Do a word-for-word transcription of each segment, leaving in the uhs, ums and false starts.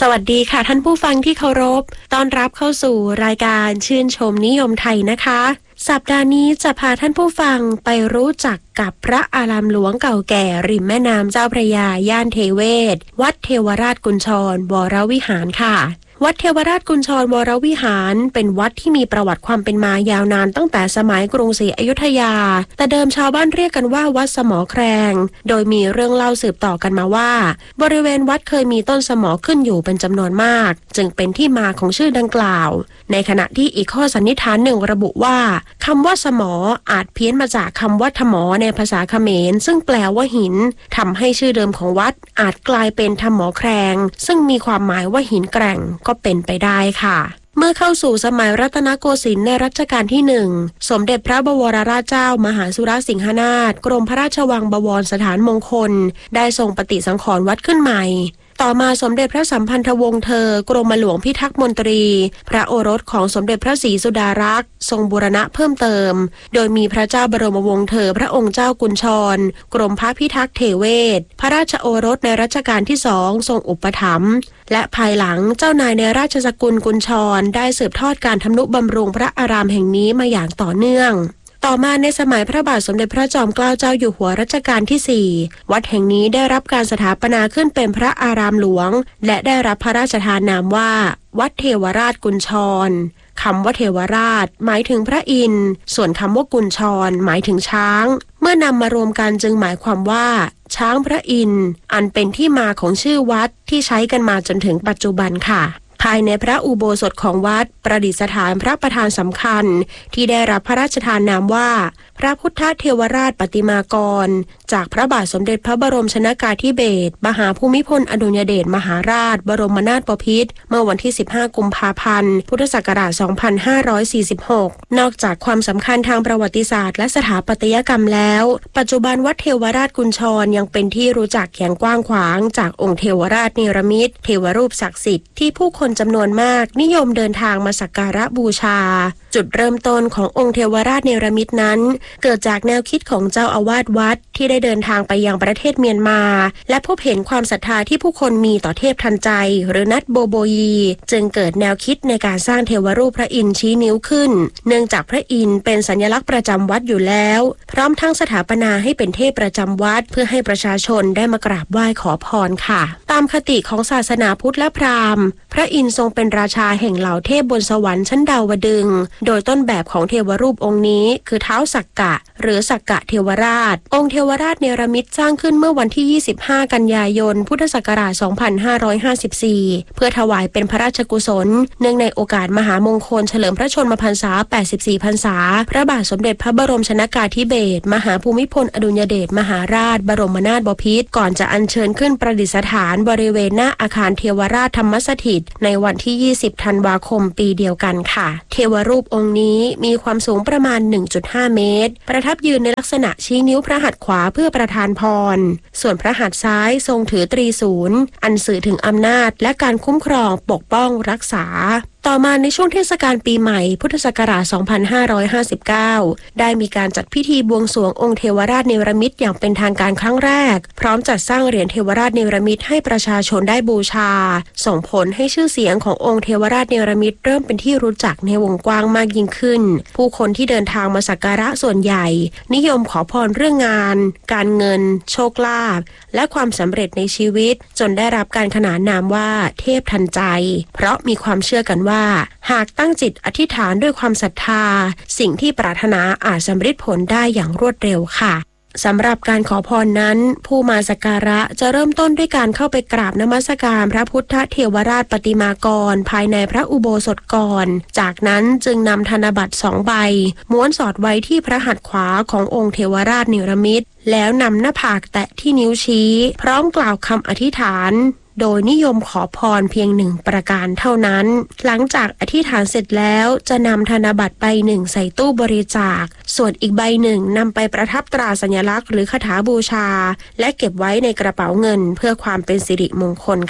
สวัสดีค่ะท่านผู้ฟังที่เคารพต้อนรับเข้าสู่รายการชื่นชมนิยมไทยนะคะสัปดาห์นี้จะพาท่านผู้ฟังไปรู้จักกับพระอารามหลวงเก่าแก่ริมแม่น้ำเจ้าพระยาย่านเทเวศวัดเทวราชกุญชรวรวิหารค่ะวัดเทวราชกุญชรวรวิหารเป็นวัดที่มีประวัติความเป็นมายาวนานตั้งแต่สมัยกรุงศรีอยุธยาแต่เดิมชาวบ้านเรียกกันว่าวัดสมอแครงโดยมีเรื่องเล่าสืบต่อกันมาว่าบริเวณวัดเคยมีต้นสมอขึ้นอยู่เป็นจำนวนมากจึงเป็นที่มาของชื่อดังกล่าวในขณะที่อีกข้อสันนิษฐานหนึ่งระบุว่าคำว่าสมออาจเพี้ยนมาจากคำว่าทมอในภาษาเขมรซึ่งแปลว่าหินทำให้ชื่อเดิมของวัดอาจกลายเป็นทมอแครงซึ่งมีความหมายว่าหินแกร่งก็เป็นไปได้ค่ะเมื่อเข้าสู่สมัยรัตนโกสินทร์ในรัชกาลที่หนึ่งสมเด็จพระบวรราชเจ้ามหาสุรสิงหนาถกรมพระราชวังบวรสถานมงคลได้ทรงปฏิสังขรณ์วัดขึ้นใหม่ต่อมาสมเด็จพระสัมพันธวงศ์เธอกรมหลวงพิทักษ์มนตรีพระโอรสของสมเด็จพระศรีสุดารักษ์ทรงบูรณะเพิ่มเติมโดยมีพระเจ้าบรมวงศ์เธอพระองค์เจ้ากุญชรกรมพระพิทักษ์เทเวศพระราชโอรสในรัชกาลที่สองทรงอุปถัมภ์และภายหลังเจ้านายในราชสกุลกุญชรได้สืบทอดการทำนุบำรุงพระอารามแห่งนี้มาอย่างต่อเนื่องต่อมาในสมัยพระบาทสมเด็จพระจอมเกล้าเจ้าอยู่หัวรัชกาลที่สี่วัดแห่งนี้ได้รับการสถาปนาขึ้นเป็นพระอารามหลวงและได้รับพระราชทานนามว่าวัดเทวราชกุญชรคำว่าเทวราชหมายถึงพระอินทร์ส่วนคำว่ากุญชรหมายถึงช้างเมื่อนำมารวมกันจึงหมายความว่าช้างพระอินทร์อันเป็นที่มาของชื่อวัดที่ใช้กันมาจนถึงปัจจุบันค่ะภายในพระอุโบสถของวัดประดิษฐานพระประธานสำคัญที่ได้รับพระราชทานนามว่าพระพุทธเทวราชปฏิมากรจากพระบาทสมเด็จพระบรมชนกาธิเบศรมหาภูมิพลอดุลยเดชมหาราชบรมนาถบพิตรเมื่อวันที่สิบห้ากุมภาพันธ์พุทธศักราชสองพันห้าร้อยสี่สิบหกนอกจากความสำคัญทางประวัติศาสตร์และสถาปัตยกรรมแล้วปัจจุบันวัดเทวราชกุญชรยังเป็นที่รู้จักอย่างกว้างขวางจากองค์เทวราชเนรมิตเทวรูปศักดิ์สิทธิ์ที่ผู้คนจำนวนมากนิยมเดินทางมาสักการะบูชาจุดเริ่มต้นขององค์เทวราชเนรมิตนั้นเกิดจากแนวคิดของเจ้าอาวาสวัดที่ได้เดินทางไปยังประเทศเมียนมาและพบเห็นความศรัทธาที่ผู้คนมีต่อเทพทันใจหรือนัทโบโบยีจึงเกิดแนวคิดในการสร้างเทวรูปพระอินทร์ชี้นิ้วขึ้นเนื่องจากพระอินทร์เป็นสัญลักษณ์ประจำวัดอยู่แล้วพร้อมทั้งสถาปนาให้เป็นเทพประจำวัดเพื่อให้ประชาชนได้มากราบไหว้ขอพรค่ะตามคติของศาสนาพุทธและพราหมณ์พระอินทร์ทรงเป็นราชาแห่งเหล่าเทพบนสวรรค์ชั้นดาวดึงส์โดยต้นแบบของเทวรูปองค์นี้คือท้าวสักกะหรือสักกะเทวราชองค์เทวราชเนรมิตสร้างขึ้นเมื่อวันที่ยี่สิบห้ากันยายนพุทธศักราชสองพันห้าร้อยห้าสิบสี่เพื่อถวายเป็นพระราชกุศลเนื่องในโอกาสมหามงคลเฉลิมพระชนมพรรษาแปดสิบสี่พรรษาพระบาทสมเด็จพระบรมชนกาธิเบศรมหาภูมิพลอดุลยเดชมหาราชบรมนาถบพิตรก่อนจะอัญเชิญขึ้นประดิษฐานบริเวณหน้าอาคารเทวราชธรรมสถิตในวันที่ยี่สิบธันวาคมปีเดียวกันค่ะเทวรูปองค์นี้มีความสูงประมาณ หนึ่งจุดห้า เมตรประทับยืนในลักษณะชี้นิ้วพระหัตถ์ขวาเพื่อประทานพรส่วนพระหัตถ์ซ้ายทรงถือตรีศูนย์อันสื่อถึงอำนาจและการคุ้มครองปกป้องรักษาต่อมาในช่วงเทศกาลปีใหม่พุทธศักราชสองพันห้าร้อยห้าสิบเก้าได้มีการจัดพิธีบวงสรวงองค์เทวราชเนรมิตอย่างเป็นทางการครั้งแรกพร้อมจัดสร้างเหรียญเทวราชเนรมิตให้ประชาชนได้บูชาส่งผลให้ชื่อเสียงขององค์เทวราชเนรมิตเริ่มเป็นที่รู้จักในวงกว้างมากยิ่งขึ้นผู้คนที่เดินทางมาสักการะส่วนใหญ่นิยมขอพรเรื่องงานการเงินโชคลาภและความสำเร็จในชีวิตจนได้รับการขนานนามว่าเทพทันใจเพราะมีความเชื่อกันว่าหากตั้งจิตอธิษฐานด้วยความศรัทธาสิ่งที่ปรารถนาอาจสำเร็จผลได้อย่างรวดเร็วค่ะสำหรับการขอพรนั้นผู้มาสักการะจะเริ่มต้นด้วยการเข้าไปกราบนมัสการพระพุทธเทวราชปฏิมากรภายในพระอุโบสถก่อนจากนั้นจึงนำธนบัตรสองใบม้วนสอดไว้ที่พระหัตถ์ขวาขององค์เทวราชเนรมิตแล้วนำหน้าผากแตะที่นิ้วชี้พร้อมกล่าวคำอธิษฐานโดยนิยมขอพรเพียงหนึ่งประการเท่านั้นหลังจากอธิษฐานเสร็จแล้วจะนำธนบัตรใบหนึ่งใส่ตู้บริจาคส่วนอีกใบหนึ่งนำไปประทับตราสัญลักษณ์หรือคาถาบูชาและเก็บไว้ในกระเป๋าเงินเพื่อความเป็นสิริมงคลค่ะ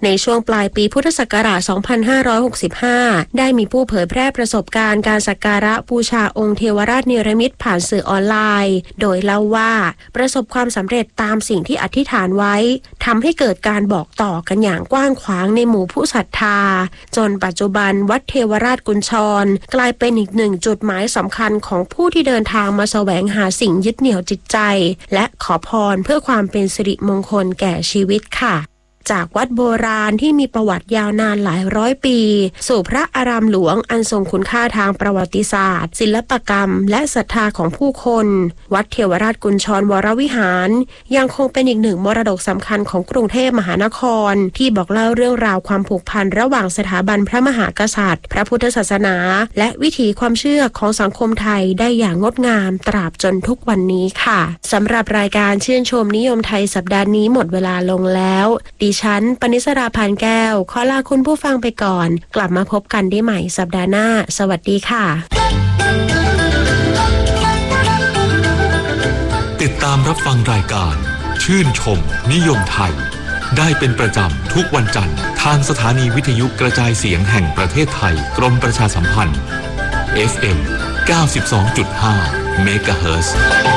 ในช่วงปลายปีพุทธศักราช สองพันห้าร้อยหกสิบห้า ได้มีผู้เผยแพร่ประสบการณ์การสักการะบูชาองค์เทวราชเนรมิตผ่านสื่อออนไลน์โดยเล่าว่าประสบความสำเร็จตามสิ่งที่อธิษฐานไว้ทำให้เกิดการบอกต่อกันอย่างกว้างขวางในหมู่ผู้ศรัทธาจนปัจจุบันวัดเทวราชกุญชรกลายเป็นอีกหนึ่งจุดหมายสำคัญของผู้ที่เดินทางมาแสวงหาสิ่งยึดเหนี่ยวจิตใจและขอพรเพื่อความเป็นสิริมงคลแก่ชีวิตค่ะจากวัดโบราณที่มีประวัติยาวนานหลายร้อยปีสู่พระอารามหลวงอันทรงคุณค่าทางประวัติศาสตร์ศิลปกรรมและศรัทธาของผู้คนวัดเทวราชกุญชรวรวิหารยังคงเป็นอีกหนึ่งมรดกสำคัญของกรุงเทพมหานครที่บอกเล่าเรื่องราวความผูกพันระหว่างสถาบันพระมหากษัตริย์พระพุทธศาสนาและวิถีความเชื่อของสังคมไทยได้อย่างงดงามตราบจนทุกวันนี้ค่ะสำหรับรายการชื่นชมนิยมไทยสัปดาห์นี้หมดเวลาลงแล้วดิฉันปณิสราพานแก้วขอลาคุณผู้ฟังไปก่อนกลับมาพบกันได้ใหม่สัปดาห์หน้าสวัสดีค่ะติดตามรับฟังรายการชื่นชมนิยมไทยได้เป็นประจำทุกวันจันทร์ทางสถานีวิทยุกระจายเสียงแห่งประเทศไทยกรมประชาสัมพันธ์ เอฟ เอ็ม เก้าสิบสองจุดห้า เมกะเฮิรตซ์